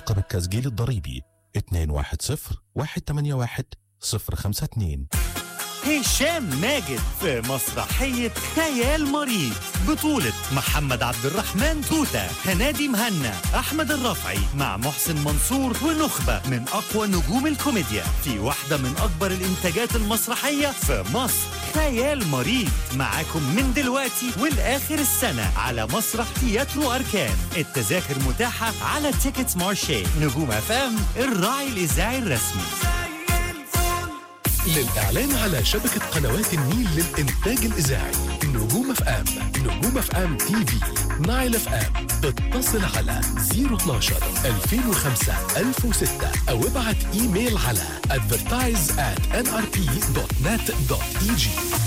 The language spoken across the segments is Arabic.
رقم التسجيل الضريبي 210-181-052. هشام ماجد في مسرحية خيال مريض بطولة محمد عبد الرحمن توتة، هنادي مهنا، أحمد الرفعي مع محسن منصور ونخبة من أقوى نجوم الكوميديا في واحدة من أكبر الإنتاجات المسرحية في مصر. خيال مريض معاكم من دلوقتي والآخر السنة على مسرح تياترو أركان. التذاكر متاحة على تيكتس مارشي. نجوم FM الراعي الإذاعي الرسمي. للإعلان على شبكة قنوات النيل للإنتاج الإذاعي نجوم FM، نجوم FM TV، نايل FM، اتصل على 012 2005 1006 أو ابعت إيميل على advertise@nrp.net.eg.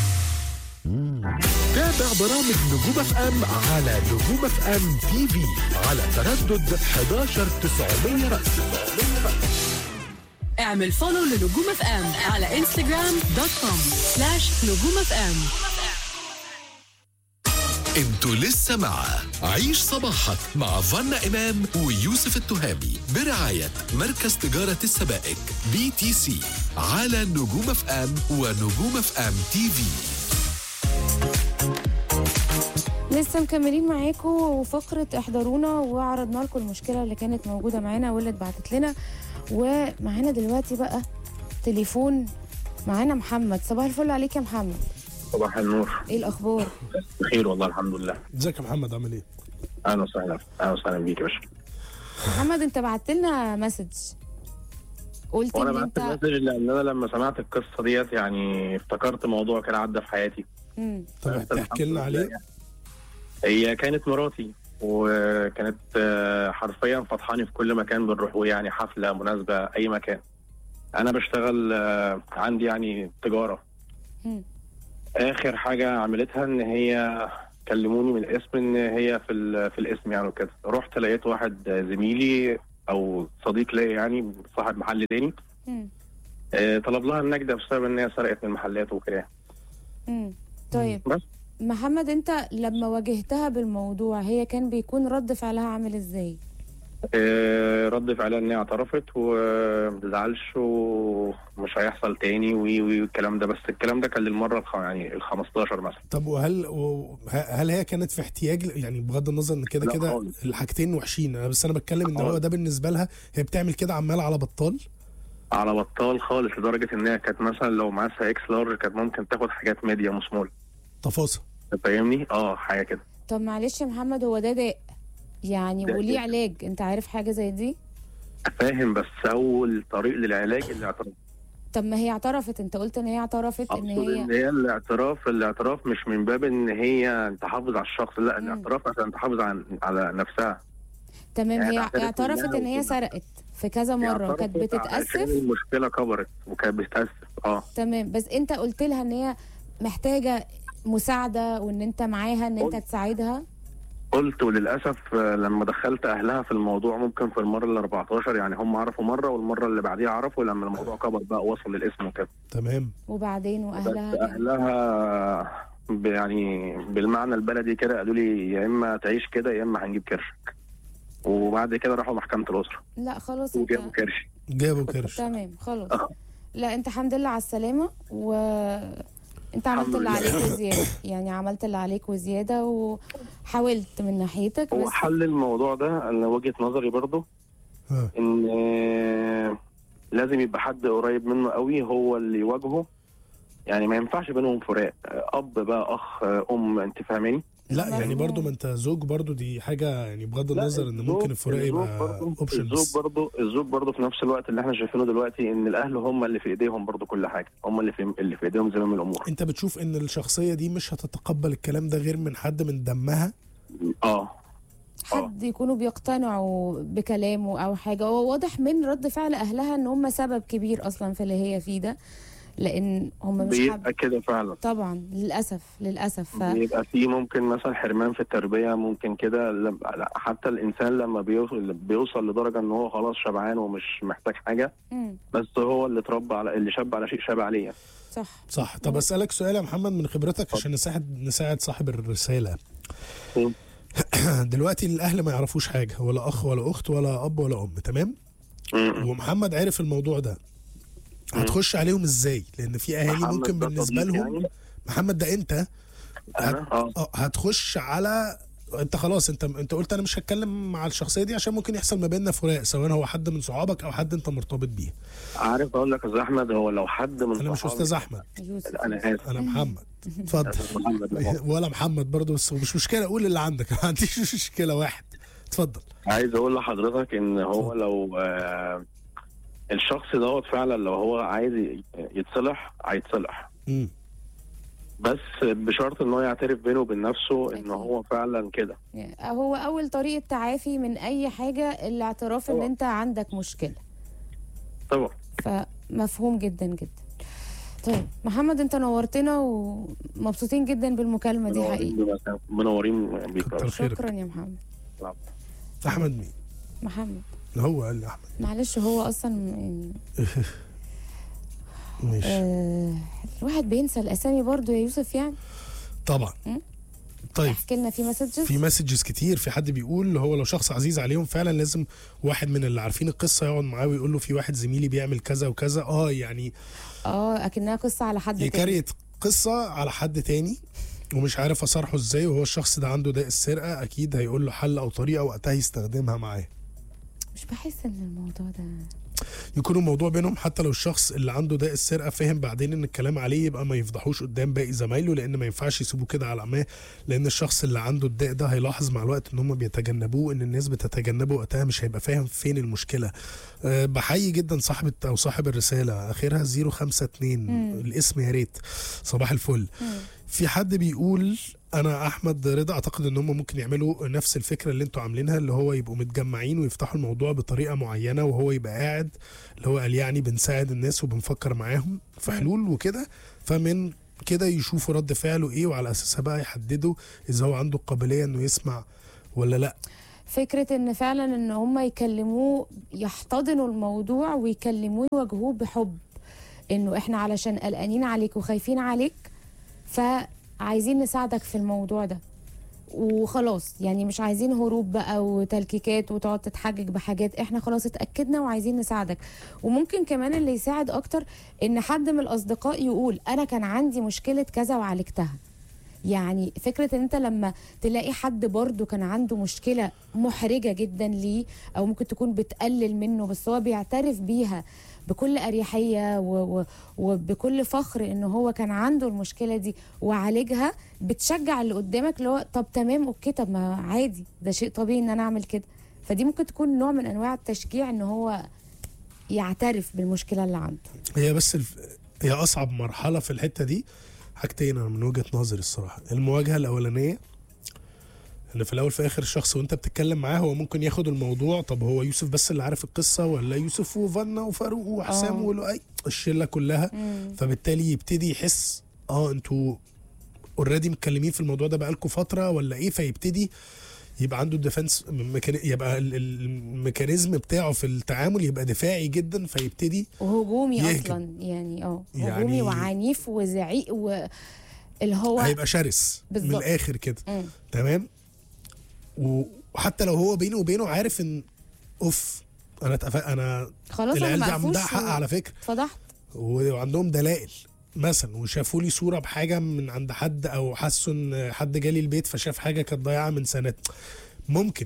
تابع برامج نجوم FM على نجوم FM TV على تردد 11900 رأس. اعمل فولو لنجوم اف ام على انستغرام .com/نجوم اف ام. انتوا لسه مع عيش صباحك مع فانا إمام ويوسف التهامي برعاية مركز تجارة السبائك BTC على نجوم اف ام ونجوم اف ام TV. لسه مكملين معاكم وفقرة احضرونا، وعرضنا لكم المشكلة اللي كانت موجودة معانا واللي اتبعتت لنا. ومعانا دلوقتي بقى تليفون، معانا محمد. صباح الفل عليك يا محمد. صباح النور. ايه الاخبار؟ بخير والله الحمد لله. ازيك يا محمد، عامل ايه؟ اهلا وسهلا، اهلا وسهلا بيك يا باشا. محمد انت بعت لنا مسج، قلت وانا ان بعت انت المسج لان انا لما سمعت القصه ديت يعني افتكرت موضوع كان عدى في حياتي. طب تحكي لنا عليه. هي كانت مراتي وكانت حرفيا فطحاني في كل مكان بنروح، يعني حفله، مناسبه، اي مكان. انا بشتغل عندي يعني تجاره. اخر حاجه عملتها ان هي كلموني من الاسم ان هي في الاسم يعني وكده. رحت لقيت واحد زميلي او صديق ليا يعني صاحب محل تاني، طلب لها النجدة بسبب ان هي سرقت من المحلات وكده. طيب بس محمد، انت لما واجهتها بالموضوع هي كان بيكون رد فعلها عامل ازاي؟ رد فعلها ان هي اعترفت ومتزعلش ومش هيحصل تاني والكلام ده. بس الكلام ده كان للمره يعني ال15 مثلا. طب هل هي كانت في احتياج، يعني بغض النظر ان كده الحاجتين وحشين، بس انا بتكلم ان هو ده بالنسبه لها هي بتعمل كده عمال على بطال خالص، لدرجه ان هي كانت مثلا لو معاها اكس لارج كانت ممكن تاخد حاجات ميديوم وسمول. تفاصيل فاهمني؟ حاجه كده. طب معلش يا محمد، هو ده يعني وليه علاج؟ انت عارف حاجه زي دي؟ فاهم، بس اول طريق للعلاج اللي اعترف. طب ما هي اعترفت، انت قلت ان هي اعترفت ان هي الاعتراف مش من باب ان هي تحافظ على الشخص، لا الاعتراف عشان تحافظ على نفسها. تمام، يعني هي اعترفت ان هي سرقت في كذا مره وكانت بتتاسف. المشكله كبرت وكانت بتتاسف. تمام، بس انت قلت لها ان هي محتاجه مساعده وان انت معاها ان انت تساعدها. قلت، وللاسف لما دخلت اهلها في الموضوع ممكن في المره ال14 يعني هم عرفوا مره والمره اللي بعديها عرفوا لما الموضوع كبر بقى وصل للاسم وكده. تمام. وبعدين اهلها يعني بالمعنى البلدي كده قالوا لي يا اما تعيش كده يا اما هنجيب كرشك. وبعد كده راحوا محكمه الاسره. لا خلاص، جابوا كرش. تمام خلاص. لا انت الحمد لله على السلامه، انت عملت اللي عليك وزياده، يعني عملت اللي عليك وزياده وحاولت من ناحيتك. هو حل الموضوع ده انا وجهة نظري برضو ان لازم يبقى حد قريب منه قوي هو اللي يواجهه، يعني ما ينفعش بينهم فراق، اب بقى، اخ، انت فاهماني؟ لا يعني برضو ما انت زوج برضو، دي حاجه يعني بغض النظر ان ممكن الفراق يبقى اوبشن. الزوج برضو في نفس الوقت اللي احنا شايفينه دلوقتي ان الاهل هم اللي في ايديهم برضو كل حاجه، هم اللي في ايديهم زمام الامور. انت بتشوف ان الشخصيه دي مش هتتقبل الكلام ده غير من حد من دمها؟ حد يكونوا بيقتنعوا بكلامه او حاجه. هو واضح من رد فعل اهلها ان هم سبب كبير اصلا في اللي هي فيه ده، لان هم مش بيبقى كده فعلا طبعا للاسف بيبقى في ممكن مثلا حرمان في التربيه، ممكن كده. حتى الانسان لما بيوصل لدرجه ان هو خلاص شبعان ومش محتاج حاجه، بس هو اللي اتربى على اللي شاب على شيء شاب عليه. صح. طب اسالك سؤال يا محمد من خبرتك عشان نساعد صاحب الرساله. دلوقتي الاهل ما يعرفوش حاجه، ولا اخ ولا اخت ولا اب ولا ام، تمام؟ ومحمد عرف الموضوع ده، هتخش عليهم ازاي؟ لان في اهالي ممكن بالنسبه لهم يعني. محمد ده انت هتخش على، انت خلاص انت قلت انا مش هتكلم مع الشخصيه دي عشان ممكن يحصل ما بيننا فراق، سواء هو حد من صحابك او حد انت مرتبط بيه. عارف اقول لك يا استاذ احمد، هو لو حد من انا مش استاذ احمد، انا اسف، انا محمد. اتفضل. ولا محمد برضه، بس مش مشكله، قول اللي عندك، ما عنديش مشكله. واحد، اتفضل. عايز اقول لحضرتك ان هو لو الشخص دوت فعلا لو هو عايز يتصلح هيتصلح، بس بشرط ان هو يعترف بينه وبين نفسه ان هو فعلا كده. هو اول طريقه تعافي من اي حاجه الاعتراف ان انت عندك مشكله. طبعا. فمفهوم جدا جدا. طيب محمد، انت نورتنا ومبسوطين جدا بالمكالمه دي حقيقي. منورين بيك. شكرا يا محمد. احمد مين؟ محمد. هو قال لي احمد. معلش هو اصلا يعني ماشي. الواحد بينسى الاسامي برضو يا يوسف يعني. طبعا. طيب احكي لنا في مسجز. في مسجز كتير. في حد بيقول هو لو شخص عزيز عليهم فعلا لازم واحد من اللي عارفين القصه يقعد معاه ويقول له في واحد زميلي بيعمل كذا وكذا. يعني اكنها قصه على حد تاني، يكريت قصه على حد تاني ومش عارف اصارحه ازاي، وهو الشخص ده عنده داء السرقه، اكيد هيقول له حل او طريقه وقتها يستخدمها معاه. مش بحس ان الموضوع ده يكون الموضوع بينهم، حتى لو الشخص اللي عنده داء السرقه فهم بعدين ان الكلام عليه، يبقى ما يفضحوش قدام باقي زمايله، لان ما ينفعش يسيبوه كده على عماه، لان الشخص اللي عنده الداء ده هيلاحظ مع الوقت ان هم بيتجنبوه، ان الناس بتتجنبه، وقتها مش هيبقى فاهم فين المشكله. بحيي جدا صاحبه او صاحب الرساله اخرها 052 الاسم يا ريت. صباح الفل. في حد بيقول انا احمد رضا، اعتقد ان هم ممكن يعملوا نفس الفكره اللي انتوا عاملينها، اللي هو يبقوا متجمعين ويفتحوا الموضوع بطريقه معينه، وهو يبقى قاعد اللي هو قال يعني بنساعد الناس وبنفكر معاهم في حلول وكده، فمن كده يشوفوا رد فعله ايه، وعلى اساسها بقى يحددوا اذا هو عنده القابليه انه يسمع ولا لا. فكره ان فعلا ان هم يكلموه، يحتضنوا الموضوع ويكلموه يواجهوه بحب، انه احنا علشان قلقانين عليك وخايفين عليك فعايزين نساعدك في الموضوع ده وخلاص، يعني مش عايزين هروب بقى وتلكيكات وتقعد تتحجج بحاجات، احنا خلاص اتأكدنا وعايزين نساعدك. وممكن كمان اللي يساعد اكتر ان حد من الاصدقاء يقول انا كان عندي مشكلة كذا وعالجتها. يعني فكرة ان انت لما تلاقي حد برضو كان عنده مشكلة محرجة جدا ليه، او ممكن تكون بتقلل منه بس هو بيعترف بيها بكل أريحية وبكل فخر إنه هو كان عنده المشكلة دي وعالجها، بتشجع اللي قدامك اللي هو طب تمام أوكي، طب ما عادي، ده شيء طبيعي إن أنا أعمل كده. فدي ممكن تكون نوع من أنواع التشجيع إن هو يعترف بالمشكلة اللي عنده. هي بس هي أصعب مرحلة في الحتة دي حاجتين أنا من وجهة نظري الصراحة. المواجهة الأولانية، ان في الاول في اخر الشخص وانت بتتكلم معاه هو ممكن ياخد الموضوع طب هو يوسف بس اللي عارف القصه، ولا يوسف وفنا وفاروق وحسام ولؤي الشله كلها. فبالتالي يبتدي يحس انتوا اوريدي متكلمين في الموضوع ده بقالكم فتره ولا ايه، فيبتدي يبقى عنده الديفنس، يبقى الميكانيزم بتاعه في التعامل يبقى دفاعي جدا، فيبتدي وهجومي اصلا يعني هجومي وعنيف وزعيق اللي هو هيبقى شرس بالزبط. من الاخر كده. تمام. وحتى لو هو بينه وبينه عارف ان انا خلاص العيال دي عندها حق على فكره، فضحت وعندهم دلائل مثلا، وشافوا لي صوره بحاجه من عند حد، او حسوا ان حد جالي البيت فشاف حاجه كانت ضايعه من سنه ممكن.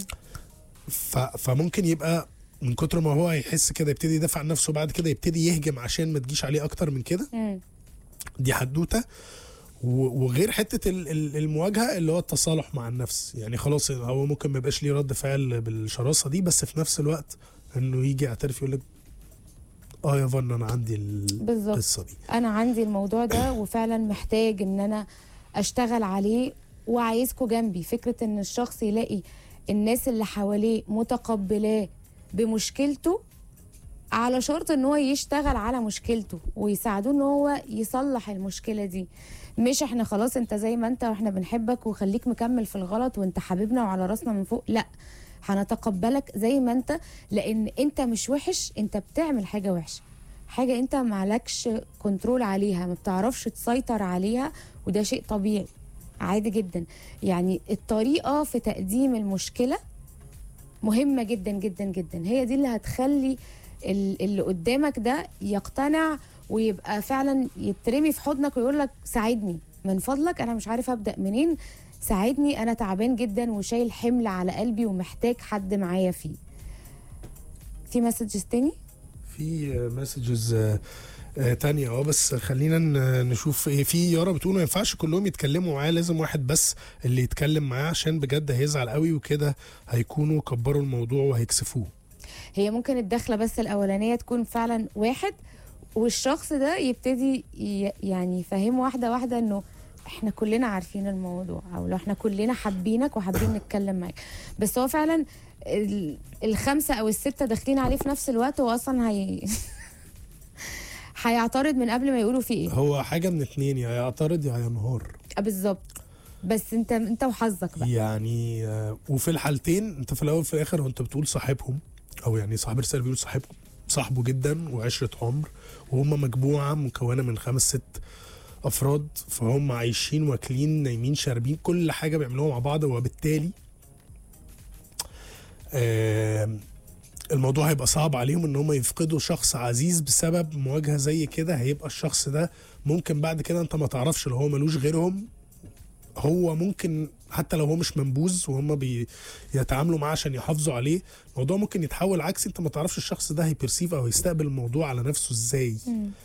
فممكن يبقى من كتر ما هو هيحس كده يبتدي يدافع عن نفسه، بعد كده يبتدي يهجم عشان ما تجيش عليه اكتر من كده. دي حدوته. وغير حته المواجهه اللي هو التصالح مع النفس، يعني خلاص هو ممكن ما يبقاش ليه رد فعل بالشراسه دي، بس في نفس الوقت انه يجي يعترف يقول لك يا فن انا عندي القصه دي، انا عندي الموضوع ده وفعلا محتاج ان انا اشتغل عليه وعايزكم جنبي. فكره ان الشخص يلاقي الناس اللي حواليه متقبلاه بمشكلته، على شرط ان هو يشتغل على مشكلته ويساعدوه ان هو يصلح المشكله دي. مش احنا خلاص انت زي ما انت واحنا بنحبك وخليك مكمل في الغلط وانت حبيبنا وعلى راسنا من فوق، لا، هنتقبلك زي ما انت، لان انت مش وحش، انت بتعمل حاجه وحشه، حاجه انت معلكش كنترول عليها، ما بتعرفش تسيطر عليها، وده شيء طبيعي عادي جدا. يعني الطريقه في تقديم المشكله مهمه جدا جدا جدا، هي دي اللي هتخلي اللي قدامك ده يقتنع ويبقى فعلا يترمي في حضنك ويقول لك ساعدني من فضلك، انا مش عارف ابدا منين، ساعدني، انا تعبان جدا وشايل حمل على قلبي ومحتاج حد معايا فيه. في مسجز تاني؟ في مسجز تانية بس خلينا نشوف ايه. في يارا بتقول ما ينفعش كلهم يتكلموا معاه، لازم واحد بس اللي يتكلم معاه عشان بجد هيزعل قوي وكده هيكونوا كبروا الموضوع وهيكسفوه. هي ممكن الدخله بس الاولانيه تكون فعلا واحد، والشخص ده يبتدي يعني يفهمه واحده واحده انه احنا كلنا عارفين الموضوع، او لو احنا كلنا حابينك وحابين نتكلم معاك. بس هو فعلا الخمسه او السته داخلين عليه في نفس الوقت، هو اصلا هيعترض من قبل ما يقولوا فيه ايه. هو حاجه من اتنين، يا يعترض يا ينهار. بالظبط. بس انت وحظك بقى يعني. وفي الحالتين انت في الاول وفي الاخر وانت بتقول صاحبهم، او يعني صاحب الرساله بيقول صاحبه جدا وعشره عمر، وهم مجموعه مكونه من 5-6 افراد، فهم عايشين واكلين نايمين شاربين كل حاجه بيعملوها مع بعض، وبالتالي الموضوع هيبقى صعب عليهم ان هم يفقدوا شخص عزيز بسبب مواجهه زي كده. هيبقى الشخص ده ممكن بعد كده انت ما تعرفش لو هو ملوش غيرهم، هو ممكن حتى لو هو مش منبوذ وهم بيتعاملوا معاه عشان يحافظوا عليه، الموضوع ممكن يتحول عكسي، انت ما تعرفش الشخص ده هيبرسيف او هيستقبل الموضوع على نفسه ازاي.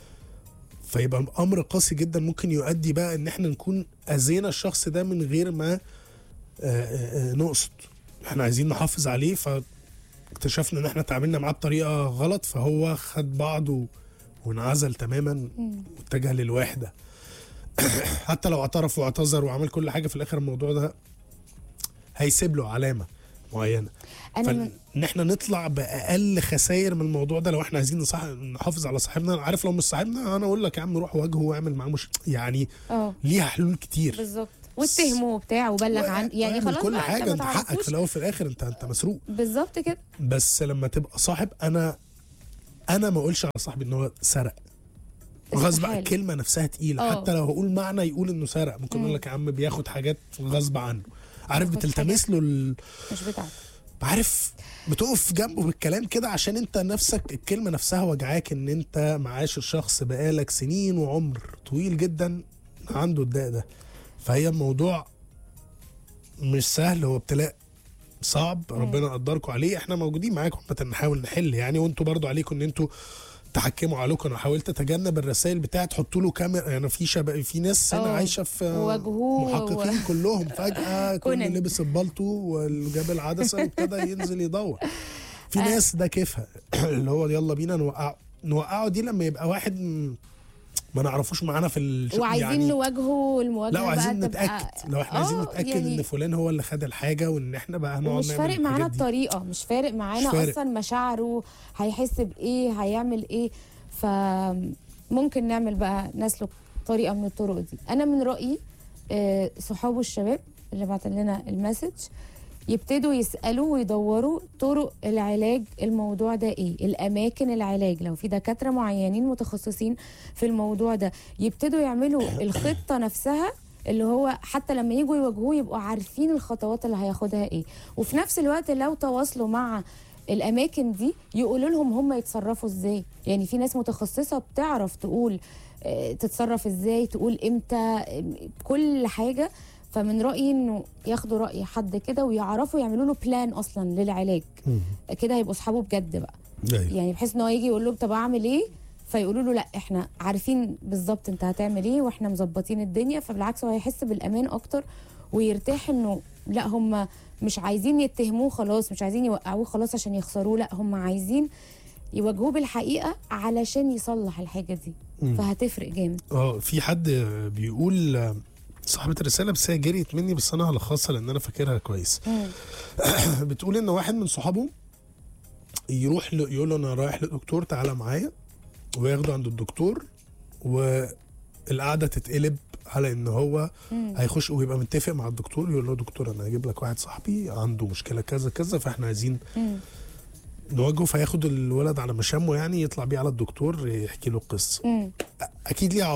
فيبقى امر قاسي جدا، ممكن يؤدي بقى ان احنا نكون اذينا الشخص ده من غير ما نقصد. احنا عايزين نحافظ عليه، فاكتشفنا ان احنا تعاملنا معاه بطريقه غلط، فهو خد بعضه وانعزل تماما واتجه للوحده. حتى لو اعترف واعتذر وعمل كل حاجه، في الاخر الموضوع ده هيسيب له علامه معينه. فان احنا نطلع باقل خسائر من الموضوع ده لو احنا عايزين نحافظ على صاحبنا. عارف لو مش صاحبنا انا اقول لك يا عم روح واجهه واعمل معاه مش يعني ليها حلول كتير بالظبط، واتهمه وبتاع وبلغ عن يعني خلاص كل حاجه. انت حقك في الاول في الاخر، انت مسروق بالظبط كده. بس لما تبقى صاحب، انا ما اقولش على صاحبي ان هو سرق غصب، الكلمه نفسها تقيله. حتى لو هقول معنى يقول انه سرق، ممكن اقول لك يا عم بياخد حاجات غصب عنه، عارف بتلتمس له مش بتاعته، عارف بتقف جنبه بالكلام كده عشان انت نفسك الكلمه نفسها وجعاك، ان انت معاش الشخص بقالك سنين وعمر طويل جدا عنده الداء ده. فهي الموضوع مش سهل، هو ابتلاء صعب ربنا قدركم عليه. احنا موجودين معاكم نحاول نحل يعني، وانتوا برضو عليكم ان انتوا تحكموا عليكم. انا حاولت اتجنب الرسائل بتاعت تحطوا له كاميرا، يعني في ناس هنا عايشه في محققين كلهم فجاه كل لبس البلطو وجاب العدسه وابتدى ينزل يدور. في ناس ده كيفها اللي هو يلا بينا نوقعه دي لما يبقى واحد ما نعرفوش معانا في الشغل وعايزين يعني نواجهه المواجهه. لا وعايزين نتاكد، لو احنا عايزين نتاكد يعني ان فلان هو اللي خد الحاجه، وان احنا بقى هنقعد مش فارق معانا الطريقه، مش فارق معانا اصلا مشاعره هيحس بايه هيعمل ايه. فممكن نعمل بقى نسلك طريقه من الطرق دي. انا من رايي صحابه الشباب اللي بعت لنا المسج يبتدوا يسألوا ويدوروا طرق العلاج الموضوع ده ايه، الاماكن العلاج، لو في دكاترة معينين متخصصين في الموضوع ده يبتدوا يعملوا الخطة نفسها، اللي هو حتى لما يجوا يواجهوه يبقوا عارفين الخطوات اللي هياخدها ايه. وفي نفس الوقت لو تواصلوا مع الاماكن دي يقولوا لهم هم يتصرفوا ازاي. يعني في ناس متخصصة بتعرف تقول تتصرف ازاي، تقول امتى، كل حاجة. فمن رأيي انه ياخدوا رأي حد كده ويعرفوا يعملوا له بلان اصلا للعلاج كده، هيبقوا اصحابه بجد بقى. يعني بحيث ان هو يجي يقول لهم طب اعمل ايه، فيقولوا له لا احنا عارفين بالظبط انت هتعمل ايه واحنا مظبطين الدنيا. فبالعكس هو هيحس بالامان اكتر ويرتاح انه لا هم مش عايزين يتهموه خلاص، مش عايزين يوقعوه خلاص عشان يخسروه، لا هم عايزين يواجهوه بالحقيقه علشان يصلح الحاجه دي. فهتفرق جامد. في حد بيقول صاحبة الرسالة بس هي جريت مني، بس انا هلخصها لان انا فاكرها كويس. بتقول ان واحد من صحابه يروح يقول له انا رايح للدكتور تعالى معايا، وياخده عند الدكتور والقعده تتقلب على ان هو هيخش ويبقى متفق مع الدكتور، يقول له دكتور انا هجيب لك واحد صاحبي عنده مشكله كذا كذا فاحنا عايزين نواجهه. فياخد الولد على مشامه يعني، يطلع بيه على الدكتور يحكي له القصه. اكيد ليها عواقب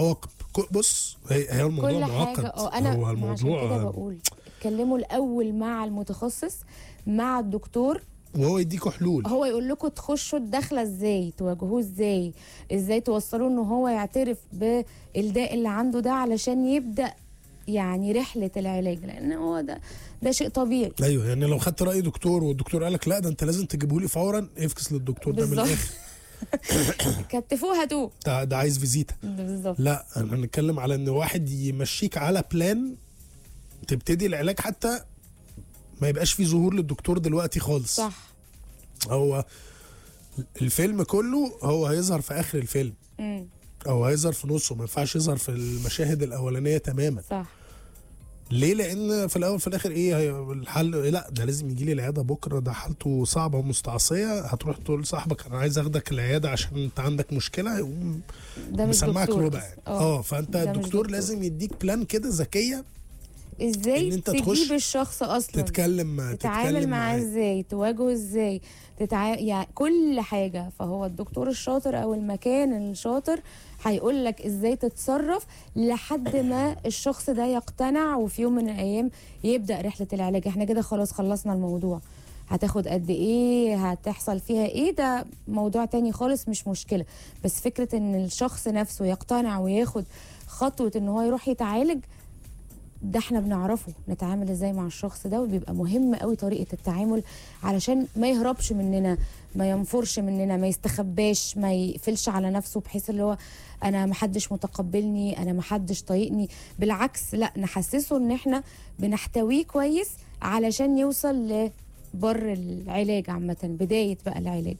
بص هي الموضوع كل معقد. حاجه انا هو عشان كده الموضوع بقول اتكلموا الاول مع المتخصص، مع الدكتور، وهو يديكوا حلول. هو يقول لكم تخشوا الدخله ازاي، تواجهوه ازاي توصلوا انه هو يعترف بالداء اللي عنده ده علشان يبدا يعني رحله العلاج، لان هو ده شيء طبيعي. ايوه يعني لو خدت راي دكتور والدكتور قالك لا ده انت لازم تجيبه لي فورا، افكس للدكتور ده من بالظبط. الاخر. كتفوه هاتوه. ده عايز فيزيتا. بالظبط. لا احنا هنتكلم على ان واحد يمشيك على بلان تبتدي العلاج، حتى ما يبقاش فيه ظهور للدكتور دلوقتي خالص. صح. هو الفيلم كله هو هيظهر في اخر الفيلم او هيظهر في نصه، ما ينفعش يظهر في المشاهد الاولانيه تماما. صح. ليه؟ لان في الاول في الاخر ايه الحل؟ لا ده لازم يجي لي العياده بكره، ده حالته صعبه ومستعصيه، هتروح تقول لصاحبك انا عايز اخدك العياده عشان انت عندك مشكله، يقوم ده مش مسمعك دكتور. ربع يعني. فانت ده مش الدكتور دكتور. لازم يديك بلان كده ذكيه ازاي إن أنت تخش تجيب الشخص اصلا، تتكلم تتعامل معاه ازاي، تواجهه ازاي، يعني كل حاجه. فهو الدكتور الشاطر او المكان الشاطر هيقول لك ازاي تتصرف لحد ما الشخص ده يقتنع، وفي يوم من الايام يبدا رحله العلاج. احنا كده خلاص خلصنا الموضوع. هتاخد قد ايه، هتحصل فيها ايه، ده موضوع تاني خالص مش مشكله. بس فكره ان الشخص نفسه يقتنع وياخد خطوه ان هو يروح يتعالج، ده احنا بنعرفه نتعامل ازاي مع الشخص ده، وبيبقى مهم قوي طريقه التعامل علشان ما يهربش مننا، ما ينفرش مننا، ما يستخباش، ما يقفلش على نفسه بحيث اللي هو انا محدش متقبلني، انا محدش طايقني. بالعكس، لا نحسسه ان احنا بنحتويه كويس علشان يوصل لبر العلاج عامه، بدايه بقى العلاج.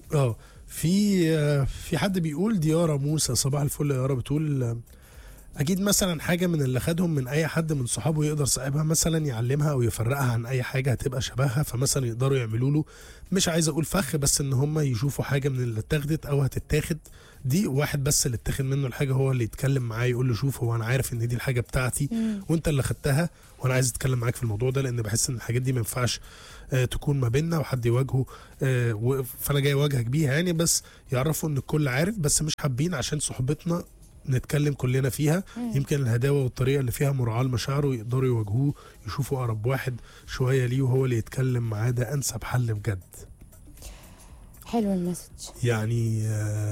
في حد بيقول، ديارة موسى، صباح الفل يا يارا، بتقول اكيد مثلا حاجه من اللي خدهم من اي حد من صحابه يقدر صاحبها مثلا يعلمها او يفرقها عن اي حاجه هتبقى شبهها، فمثلا يقدروا يعملوا له، مش عايز اقول فخ، بس ان هم يشوفوا حاجه من اللي اتاخدت او هتتاخد دي، واحد بس اللي اتاخد منه الحاجه هو اللي يتكلم معاه يقول له شوف هو انا عارف ان دي الحاجه بتاعتي وانت اللي خدتها وانا عايز اتكلم معاك في الموضوع ده، لان بحس ان الحاجات دي ما ينفعش تكون ما بيننا وحد يواجهه، فانا جاي اواجهك بيها يعني، بس يعرفوا ان الكل عارف، بس مش حابين عشان صحبتنا نتكلم كلنا فيها. يمكن الهداوه والطريقه اللي فيها مراعاه لمشاعره يقدروا يواجهوه، يشوفوا اقرب واحد شويه ليه وهو اللي يتكلم معاه، ده انسب حل بجد. حلو المسج يعني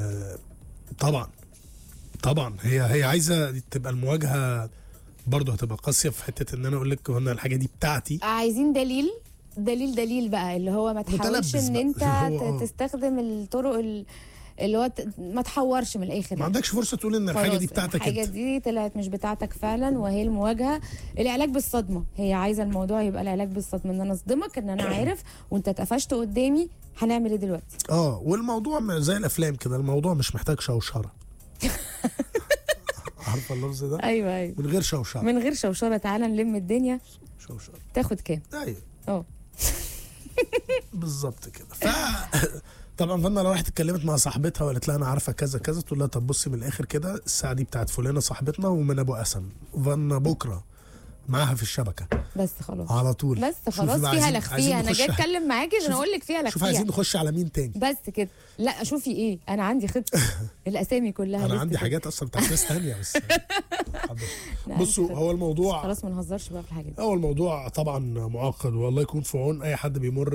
طبعا هي عايزه تبقى المواجهه برضه هتبقى قاسيه في حته ان انا اقول لك انا الحاجه دي بتاعتي. عايزين دليل بقى، اللي هو ما تحاولش ان انت تستخدم الطرق اللي هو ما تحورش من الاخر، ما عندكش فرصه تقول ان الحاجه دي بتاعتك، الحاجه دي طلعت مش بتاعتك فعلا، وهي المواجهه. العلاج بالصدمه، هي عايزه الموضوع يبقى العلاج بالصدمه، ان انا اصدمك ان انا عارف وانت اتقفشت قدامي، هنعمل ايه دلوقتي؟ والموضوع زي الافلام كده، الموضوع مش محتاج شوشره. عارفه اللفظ ده؟ ايوه من غير شوشره تعالى نلم الدنيا. شوشره تاخد كام؟ ايوه بالظبط كده. طبعا فانا لو راحت اتكلمت مع صاحبتها وقالت لها انا عارفه كذا كذا، تقول لها طب بصي من الاخر كده، الساعه دي بتاعت فلانه صاحبتنا ومن ابو قسم، فانا بكره معاها في الشبكه، بس خلاص على طول، بس خلاص فيها لخفيها. انا جاي اتكلم معاكي عشان اقول لك فيها لخفيها. شوف عايزين نخش على مين تاني؟ بس كده. لا شوفي ايه، انا عندي خطه الاسامي كلها، انا عندي حاجات اصلا بتاعت ناس تانيه بس. بصوا هو الموضوع خلاص ما نهزرش بقى في الحاجات دي. هو الموضوع طبعا معقد، والله يكون في عون اي حد بيمر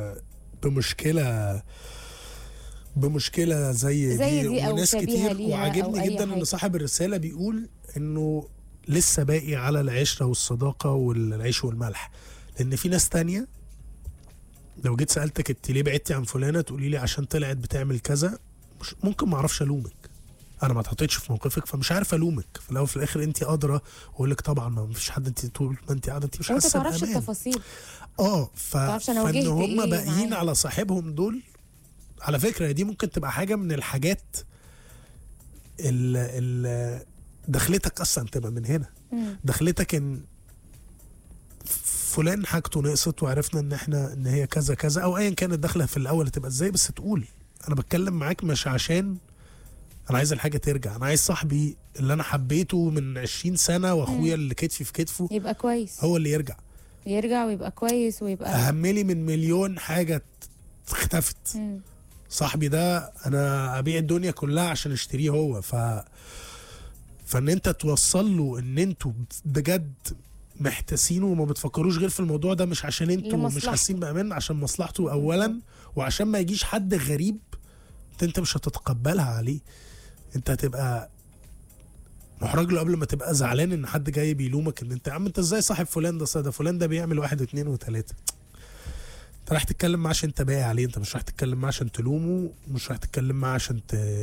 بمشكله زي دي وناس كتير. وعاجبني جدا ان صاحب الرساله بيقول انه لسه باقي على العشره والصداقه والعيش والملح، لان في ناس تانية لو جيت سالتك انت ليه بعدتي عن فلانه تقولي لي عشان طلعت بتعمل كذا، ممكن ما اعرفش الومك، انا ما اتحطيتش في موقفك فمش عارف الومك، في الاول وفي الاخر انت ادرى، واقول لك طبعا ما فيش حد، انت طول ما انت قاعده انت مش حاسه بامان، انت ما تعرفش التفاصيل. فان هم باقيين على صاحبهم دول. على فكرة دي ممكن تبقى حاجة من الحاجات اللي دخلتك أصلا تبقى من هنا. دخلتك إن فلان حاجته نقصت وعرفنا إن هي كذا كذا، أو أيا كانت داخلة في الأول تبقى إزاي، بس تقول أنا بتكلم معاك مش عشان أنا عايز الحاجة ترجع، أنا عايز صاحبي اللي أنا حبيته من 20 سنة وأخويا اللي كتفي في كتفه يبقى كويس، هو اللي يرجع ويبقى كويس ويبقى أهملي من مليون حاجة اختفت. صاحبي ده انا ابيع الدنيا كلها عشان اشتريه هو، فان انت توصل له ان انتوا بجد محتاسين وما بتفكروش غير في الموضوع ده، مش عشان انتوا مش لمصلحته. حاسين بامان، عشان مصلحته اولا، وعشان ما يجيش حد غريب انت مش هتتقبلها عليه. انت هتبقى محرج له قبل ما تبقى زعلان ان حد جاي بيلومك ان انت يا عم انت ازاي صاحب فلان ده فلان ده بيعمل 1 2 3. انت رايح تتكلم معاه عشان تبايع عليه، انت مش رايح تتكلم معاه عشان تلومه، مش رايح تتكلم معاه عشان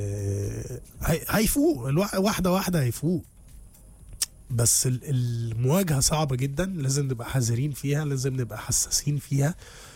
هيفوق واحده واحده هيفوق. بس المواجهه صعبه جدا، لازم نبقى حذرين فيها، لازم نبقى حساسين فيها.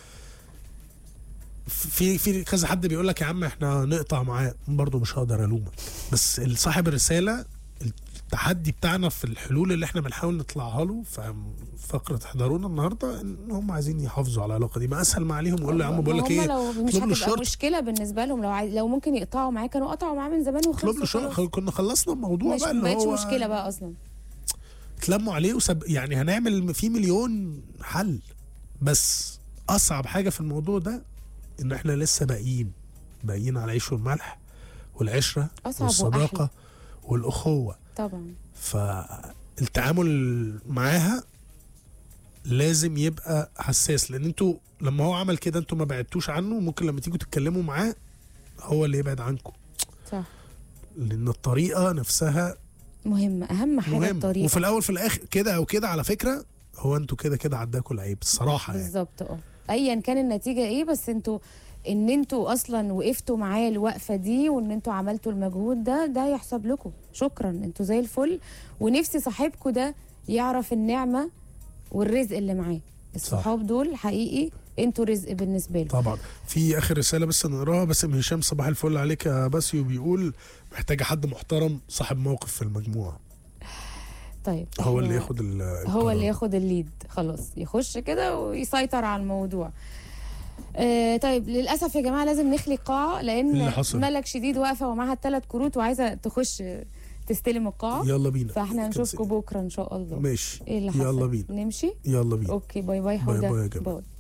في كذا حد بيقول لك يا عم احنا نقطع معاه، برضه مش هقدر الومك، بس صاحب الرساله التحدي بتاعنا في الحلول اللي احنا بنحاول نطلعها له في فقره احضرونا النهارده ان هم عايزين يحافظوا على العلاقه دي. ما اسهل ما عليهم يقول له يا عم بقول لك ايه، لو مش اطلب له هتبقى الشرط، مشكله بالنسبه لهم، لو ممكن يقطعوا معاه كانوا قطعوا معاه من زمان اطلب له وخلصوا. الشرط، كنا خلصنا الموضوع بقى ما اللي بقتش هو مشكله بقى اصلا. اتلموا عليه يعني هنعمل فيه مليون حل. بس اصعب حاجه في الموضوع ده ان احنا لسه باقيين على العيش والملح والعشره أصعب والصداقه وأحلى. والاخوه طبعا. فالتعامل معاها لازم يبقى حساس، لان انتوا لما هو عمل كده انتوا ما بعدتوش عنه، ممكن لما تيجوا تتكلموا معاه هو اللي يبعد عنكم. صح. لان الطريقه نفسها مهم، اهم حاجه مهم. الطريقه. وفي الاول في الاخر كده او كده على فكره هو انتوا كده عداكوا العيب الصراحه يعني. بالظبط. ايا كان النتيجه ايه، بس انتوا اصلا وقفتوا معاه الوقفه دي، وان انتوا عملتوا المجهود ده يحسب لكم. شكرا، انتوا زي الفل. ونفسي صاحبكم ده يعرف النعمه والرزق اللي معاه. الصحاب دول حقيقي انتوا رزق بالنسبه له. طبعا. في اخر رساله بس نقراها، باسم هشام، صباح الفل عليك يا باسيو، بيقول محتاجه حد محترم صاحب موقف في المجموعه. طيب هو اللي ياخد هو اللي ياخد الليد، خلاص يخش كده ويسيطر على الموضوع. طيب للاسف يا جماعه لازم نخلي قاعه، لان ملك شديد واقفه ومعاها 3 كروت وعايزه تخش تستلم القاعه. يلا بينا، فاحنا هنشوفكم بكره ان شاء الله. ماشي. ايه اللي حصل؟ يلا بينا نمشي. يلا بينا. اوكي، باي باي حوده. باي باي يا جماعه. باي.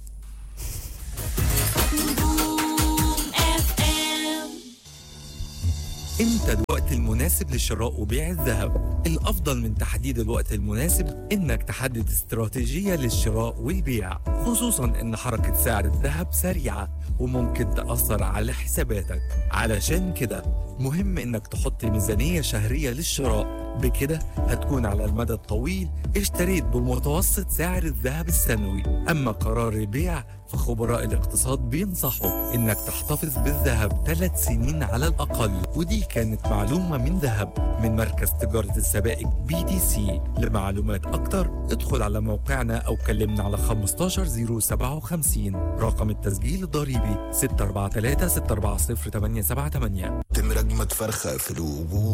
امتى الوقت المناسب لشراء وبيع الذهب؟ الافضل من تحديد الوقت المناسب انك تحدد استراتيجية للشراء والبيع، خصوصا ان حركة سعر الذهب سريعة وممكن تأثر على حساباتك. علشان كده مهم انك تحط ميزانية شهرية للشراء، بكده هتكون على المدى الطويل اشتريت بمتوسط سعر الذهب السنوي. اما قرار البيع فخبراء الاقتصاد بينصحوا انك تحتفظ بالذهب 3 سنين على الاقل. ودي كانت معلومة من ذهب من مركز تجارة السبائك BTC. لمعلومات اكتر ادخل على موقعنا او كلمنا على 15057. رقم التسجيل الضريبي 643 640 878. تم رجمة فرخة في الوجوه.